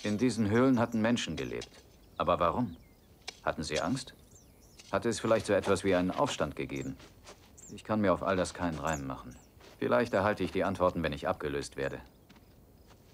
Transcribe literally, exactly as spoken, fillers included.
In diesen Höhlen hatten Menschen gelebt. Aber warum? Hatten sie Angst? Hatte es vielleicht so etwas wie einen Aufstand gegeben? Ich kann mir auf all das keinen Reim machen. Vielleicht erhalte ich die Antworten, wenn ich abgelöst werde.